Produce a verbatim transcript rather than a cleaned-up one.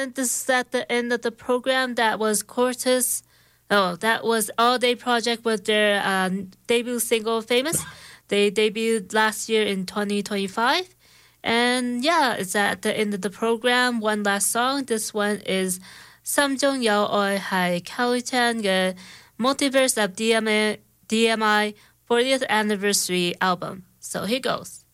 And this is at the end of the program. That was Cortez. Oh, that was All Day Project with their uh, debut single, Famous. They debuted last year in twenty twenty-five. And yeah, it's at the end of the program. One last song. This one is 삼종 여월 Hai Kauchan, the Multiverse of D M I, D M I fortieth Anniversary album. So here goes.